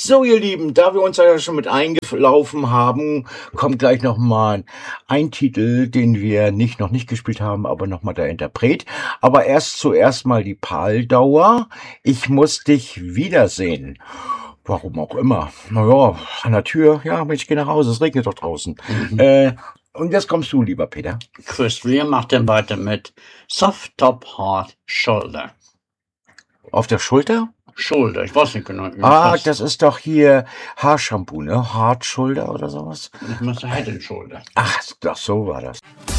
So, ihr Lieben, da wir uns ja schon mit eingelaufen haben, kommt gleich nochmal ein Titel, den wir noch nicht gespielt haben, aber nochmal der Interpret. Aber zuerst mal die Paldauer. Ich muss dich wiedersehen. Warum auch immer. Naja, an der Tür, ja, ich gehe nach Hause, es regnet doch draußen. Und jetzt kommst du, lieber Peter. Chris, wir machen weiter mit Soft Top Hard Shoulder. Auf der Schulter? Shoulder, ich weiß nicht genau. Das ist doch hier Haarshampoo, ne? Hard Shoulder oder sowas? Ich muss Head and Shoulder. Ach, so war das.